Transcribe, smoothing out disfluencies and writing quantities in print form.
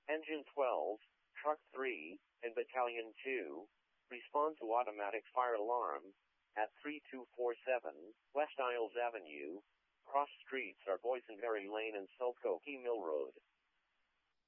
Engine 12, Truck 3, and Battalion 2 respond to automatic fire alarm at 3247 West Isles Avenue. Cross streets are Boysenberry Lane and Siltcoke Mill Road.